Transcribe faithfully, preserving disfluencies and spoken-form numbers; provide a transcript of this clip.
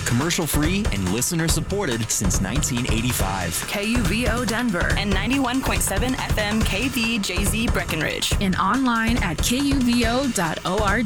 Commercial-free and listener-supported since nineteen eighty-five. K U V O Denver and ninety-one point seven F M K V J Z Breckenridge. and online at K U V O dot org.